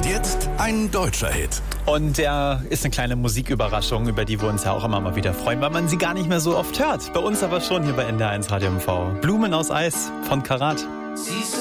Und jetzt ein deutscher Hit. Und der ist eine kleine Musiküberraschung, über die wir uns ja auch immer mal wieder freuen, weil man sie gar nicht mehr so oft hört. Bei uns aber schon hier bei NDR1 Radio MV. Blumen aus Eis von Karat. Siehst